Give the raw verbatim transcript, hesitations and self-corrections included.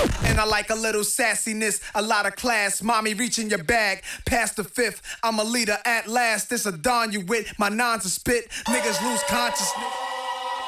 And I like a little sassiness, a lot of class. Mommy, reach in your bag, past the fifth. I'm a leader at last. This a dawn you with, my nines a spit. Niggas lose consciousness.